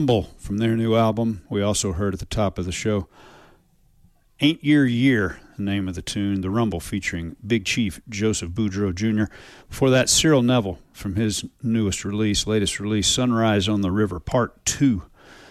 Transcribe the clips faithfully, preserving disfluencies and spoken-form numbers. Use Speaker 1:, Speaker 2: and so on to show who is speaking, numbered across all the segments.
Speaker 1: Rumble from their new album. We also heard at the top of the show Ain't Your Year, the name of the tune, The Rumble, featuring Big Chief Joseph Boudreaux Junior Before that, Cyril Neville from his newest release, latest release, Sunrise on the River, Part two.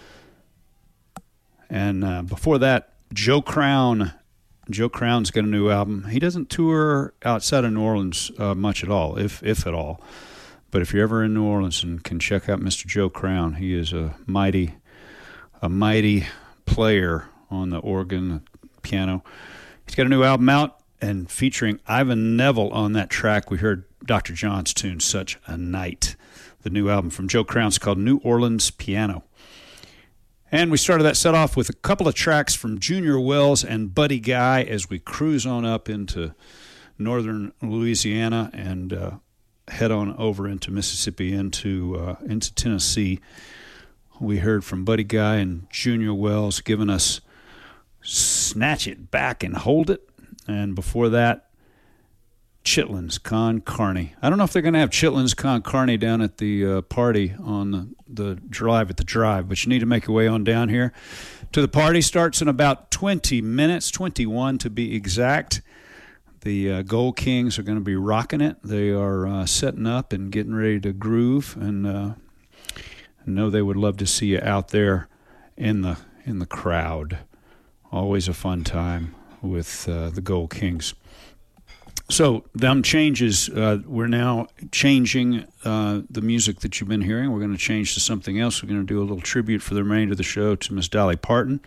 Speaker 1: And uh, before that, Joe Crown. Joe Crown's got a new album. He doesn't tour outside of New Orleans uh, much at all, if if at all. But if you're ever in New Orleans and can check out Mister Joe Crown, he is a mighty, a mighty player on the organ, piano. He's got a new album out, and featuring Ivan Neville on that track. We heard Doctor John's tune, Such a Night. The new album from Joe Crown's called New Orleans Piano. And we started that set off with a couple of tracks from Junior Wells and Buddy Guy as we cruise on up into northern Louisiana and uh, head on over into Mississippi, into uh, into Tennessee. We heard from Buddy Guy and Junior Wells giving us Snatch It Back and Hold It. And before that, Chitlins Con Carne. I don't know if they're going to have Chitlins Con Carne down at the uh, party on the, the drive at the drive, but you need to make your way on down here to the party. Starts in about twenty minutes, twenty-one to be exact. The uh, Gold Kings are going to be rocking it. They are uh, setting up and getting ready to groove, and uh, I know they would love to see you out there in the in the crowd. Always a fun time with uh, the Gold Kings. So, them changes, uh, we're now changing uh, the music that you've been hearing. We're going to change to something else. We're going to do a little tribute for the remainder of the show to Miss Dolly Parton.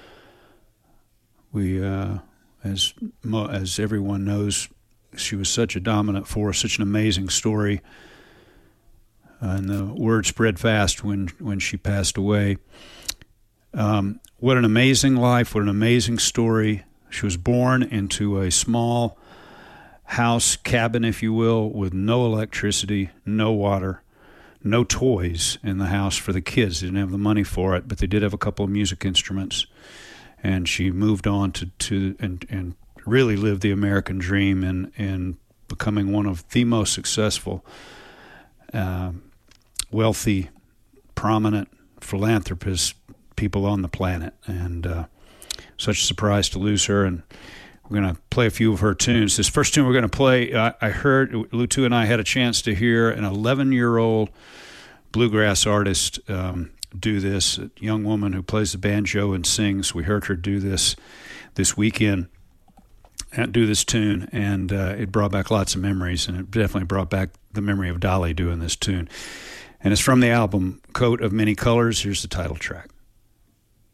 Speaker 1: We, uh, as as everyone knows, she was such a dominant force, such an amazing story. Uh, and the word spread fast when, when she passed away. Um, what an amazing life, what an amazing story. She was born into a small house, cabin, if you will, with no electricity, no water, no toys in the house for the kids. They didn't have the money for it, but they did have a couple of music instruments. And she moved on to, to and, and really lived the American dream in, in becoming one of the most successful, uh, wealthy, prominent philanthropist people on the planet. And uh, such a surprise to lose her. And we're going to play a few of her tunes. This first tune we're going to play, uh, I heard, Lutu and I had a chance to hear an eleven-year-old bluegrass artist um, do this, a young woman who plays the banjo and sings. We heard her do this this weekend, and do this tune, and uh, it brought back lots of memories, and it definitely brought back the memory of Dolly doing this tune. And it's from the album Coat of Many Colors. Here's the title track.